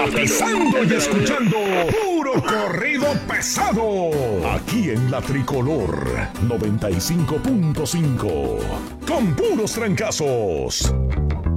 sintonizando y escuchando puro corrido pesado. Aquí en la Tricolor 95.5. Con puros trancazos.